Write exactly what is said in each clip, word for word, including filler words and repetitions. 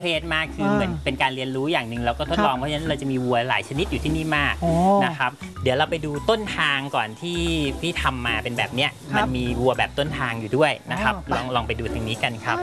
เพศมากคือเหมือนเป็นการเรียนรู้อย่างหนึ่งเราก็ทดลองเพราะฉะนั้นเราจะมีวัวหลายชนิดอยู่ที่นี่มากนะครับเดี๋ยวเราไปดูต้นทางก่อนที่พี่ทำมาเป็นแบบเนี้ยมันมีวัวแบบต้นทางอยู่ด้วยนะครับลองลองไปดูทางนี้กันครับ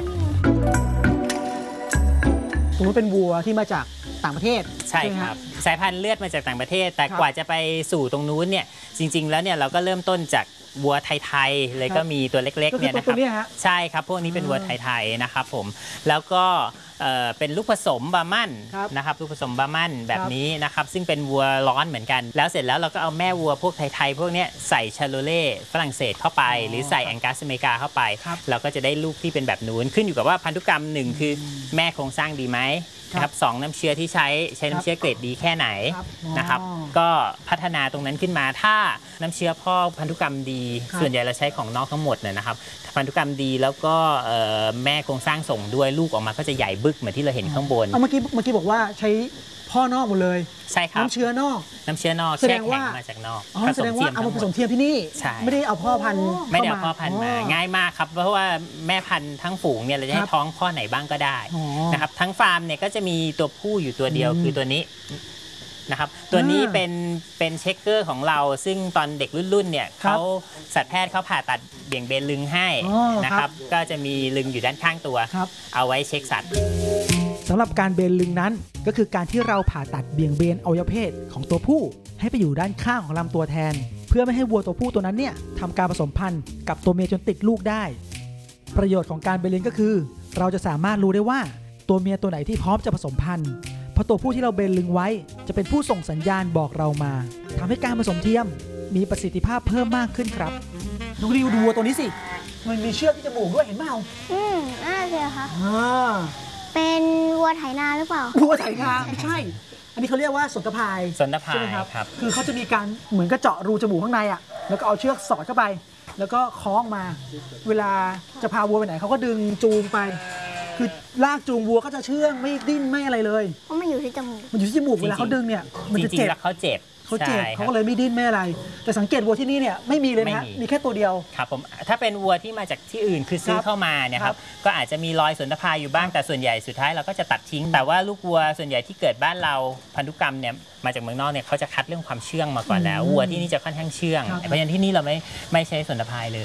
สมมติเป็นวัวที่มาจากต่างประเทศใช่ครับสายพันธุ์เลือดมาจากต่างประเทศแต่กว่าจะไปสู่ตรงนู้นเนี่ยจริงๆแล้วเนี่ยเราก็เริ่มต้นจากวัวไทยๆเลยก็มีตัวเล็กๆเนี่ยนะครับใช่ครับพวกนี้เป็นวัวไทยๆนะครับผมแล้วก็เป็นลูกผสมบาร์มันนะครับลูกผสมบาร์มันแบบนี้นะครับซึ่งเป็นวัวร้อนเหมือนกันแล้วเสร็จแล้วเราก็เอาแม่วัวพวกไทยๆพวกนี้ใส่ชาโลเล่ฝรั่งเศสเข้าไปหรือใส่แองกัสอเมริกาเข้าไปเราก็จะได้ลูกที่เป็นแบบนู้นขึ้นอยู่กับว่าพันธุกรรมหนึ่งคือแม่โครงสร้างดีไหมนะครับสองน้ำเชื้อที่ใช้ใช้น้ำเชื้อเกรดดีแค่ไหนนะครับก็พัฒนาตรงนั้นขึ้นมาถ้าน้ำเชื้อพ่อพันธุกรรมดีส่วนใหญ่เราใช้ของนอกทั้งหมดเนี่ยนะครับพันธุกรรมดีแล้วก็แม่โครงสร้างส่งด้วยลูกออกมาก็จะใหญ่บึกเหมือนที่เราเห็นข้างบนเมื่อกี้เมื่อกี้บอกว่าใช้พ่อนอกหมดเลยใช่ครับน้ำเชื้อนอกน้ำเชื้อนอกแช่แข็งมาจากนอกแสดงว่าเอามาผสมเทียมที่นี่ไม่ได้เอาพ่อพันธุ์ไม่ได้เอาพ่อพันธุ์มาง่ายมากครับเพราะว่าแม่พันธุ์ทั้งฝูงเนี่ยเราจะให้ท้องพ่อไหนบ้างก็ได้นะครับทั้งฟาร์มเนี่ยก็จะมีตัวผู้อยู่ตัวเดียวคือตัวนี้นะครับตัวนี้เป็นเป็นเช็คเกอร์ของเราซึ่งตอนเด็กรุ่นๆเนี่ยเขาสัตวแพทย์เขาผ่าตัดเบี่ยงเบนลึงให้นะครับก็จะมีลึงอยู่ด้านข้างตัวเอาไว้เช็คสัตว์สำหรับการเบนลึงนั้นก็คือการที่เราผ่าตัดเบี่ยงเบนอวัยวะเพศของตัวผู้ให้ไปอยู่ด้านข้างของลำตัวแทนเพื่อไม่ให้วัวตัวผู้ตัวนั้นเนี่ยทำการผสมพันธุ์กับตัวเมียจนติดลูกได้ประโยชน์ของการเบนลึงก็คือเราจะสามารถรู้ได้ว่าตัวเมียตัวไหนที่พร้อมจะผสมพันธุ์เพราะตัวผู้ที่เราเบนลึงไว้จะเป็นผู้ส่งสัญญาณบอกเรามาทำให้การผสมเทียมมีประสิทธิภาพเพิ่มมากขึ้นครับดูดิดูวัวตัวนี้สิมันมีเชือกที่จมูกด้วยเห็นไหมเอาอืมน่าจะค่ะเป็นวัวไถนาหรือเปล่าวัวไถนาไม่ใช่อันนี้เขาเรียกว่าสนตะพายสนตะพายครับคือเขาจะมีการเหมือนกระเจาะรูจมูกข้างในอ่ะแล้วก็เอาเชือกสอดเข้าไปแล้วก็คล้องมาเวลาจะพาวัวไปไหนเขาก็ดึงจูงไปคือลากจูงวัวก็จะเชื่องไม่ดิ้นไม่อะไรเลยเพราะมันอยู่ที่จมูกมันอยู่ที่จมูกเวลาเขาดึงเนี่ยมันจะเจ็บเขาเจ็บเขาเจ็บเขาก็เลยไม่ดิ้นไม่อะไรแต่สังเกตวัวที่นี่เนี่ยไม่มีเลยนะมีแค่ตัวเดียวครับผมถ้าเป็นวัวที่มาจากที่อื่นคือซื้อเข้ามาเนี่ยครับก็อาจจะมีรอยสนตะพายอยู่บ้างแต่ส่วนใหญ่สุดท้ายเราก็จะตัดทิ้งแต่ว่าลูกวัวส่วนใหญ่ที่เกิดบ้านเราพันธุกรรมเนี่ยมาจากเมืองนอกเนี่ยเขาจะคัดเรื่องความเชื่องมาก่อนแล้ววัวที่นี่จะค่อนข้างเชื่องเพราะฉะนั้นที่นี่เราไม่ไม่ใช้สนตะพายเลย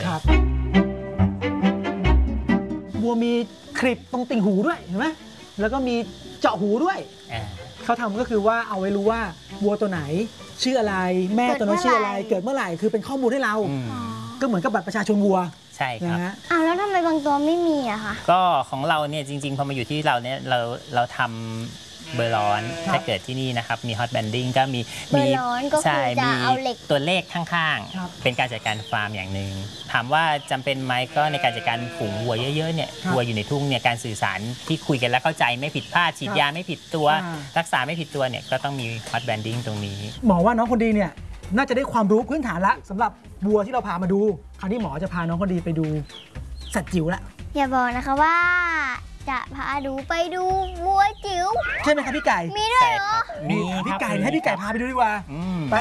วัวมีคลิปตรงติ่งหูด้วยเห็นไหมแล้วก็มีเจาะหูด้วยเขาทำก็คือว่าเอาไว้รู้ว่าวัวตัวไหนชื่ออะไรแม่ตัวนั้นชื่ออะไรเกิดเมื่อไหร่คือเป็นข้อมูลให้เราก็เหมือนกับบัตรประชาชนวัวใช่ครับอ้าวแล้วทำไมบางตัวไม่มีอะคะก็ของเราเนี่ยจริงๆพอมาอยู่ที่เราเนี่ยเราเราทำเบอร์ร้อนถ้าเกิดที่นี่นะครับมีฮอตแบนดิ้งก็มีมีใช่มีตัวเลขข้างๆเป็นการจัดการฟาร์มอย่างหนึ่งถามว่าจำเป็นไหมก็ในการจัดการฝูงวัวเยอะๆเนี่ยวัวอยู่ในทุ่งเนี่ยการสื่อสารที่คุยกันแล้วเข้าใจไม่ผิดพลาดฉีดยาไม่ผิดตัวรักษาไม่ผิดตัวเนี่ยก็ต้องมีฮอตแบนดิ้งตรงนี้หมอว่าน้องคนดีเนี่ยน่าจะได้ความรู้พื้นฐานละสำหรับวัวที่เราพามาดูคราวนี้หมอจะพาน้องคนดีไปดูสัตว์จิ๋วละอย่าบอกนะคะว่าจะพาดูไปดูวัวจิ๋วใช่ไหมครับพี่ไก่มีด้วยเหรอมีพี่ไก่ให้พี่ไก่พาไปดูดีกว่าไป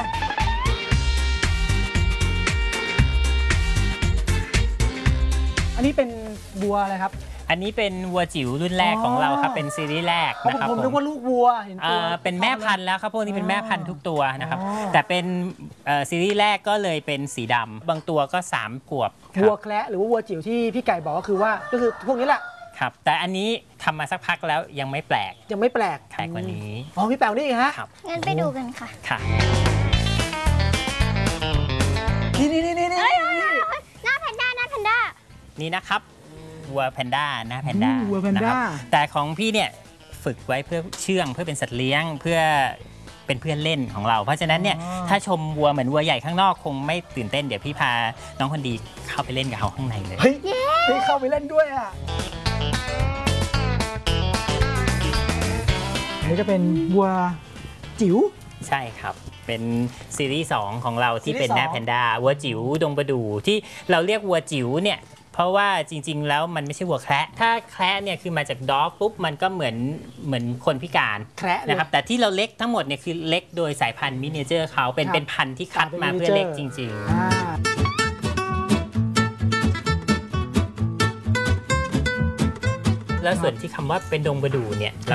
อันนี้เป็นวัวอะไรครับอันนี้เป็นวัวจิ๋วรุ่นแรกของเราครับเป็นซีรีส์แรกนะครับผมนึกว่าลูกวัวเห็นตัวเป็นแม่พันธุ์แล้วครับพวกนี้เป็นแม่พันธุ์ทุกตัวนะครับแต่เป็นซีรีส์แรกก็เลยเป็นสีดำบางตัวก็สามขวบวัวแคระหรือว่าวัวจิ๋วที่พี่ไก่บอกก็คือว่าก็คือพวกนี้แหละครับแต่อันนี้ทำมาสักพักแล้วยังไม่แปลกยังไม่แปลกแปลกกว่านี้อ๋อพี่แปลกนี่ฮะงั้นไปดูกันค่ะค่ะนี่นี่นี่นี่หน้าแพนด้าหน้าแพนด้านี่นะครับวัวแพนด้านะแพนด้าวัวแพนด้าแต่ของพี่เนี่ยฝึกไว้เพื่อเชื่องเพื่อเป็นสัตว์เลี้ยงเพื่อเป็นเพื่อนเล่นของเราเพราะฉะนั้นเนี่ยถ้าชมวัวเหมือนวัวใหญ่ข้างนอกคงไม่ตื่นเต้นเดี๋ยวพี่พาน้องคนดีเข้าไปเล่นกับเขาข้างในเลยเฮ้ยได้เข้าไปเล่นด้วยอ่ะนี่จะเป็นวัวจิ๋วใช่ครับเป็นซีรีส์สองของเราที่เป็นแม่แพนด้าวัวจิ๋วดงประดู่ที่เราเรียกวัวจิ๋วเนี่ยเพราะว่าจริงๆแล้วมันไม่ใช่วัวแคระถ้าแคระเนี่ยคือมาจากด็อกปุ๊บมันก็เหมือนเหมือนคนพิการนะครับแต่ที่เราเล็กทั้งหมดเนี่ยคือเล็กโดยสายพันธุ์มินิเจอร์เขาเป็นเป็นพันธุ์ที่คัดมาเพื่อเล็กจริงๆแล้วส่วนที่คำว่าเป็นดงประดู่เนี่ย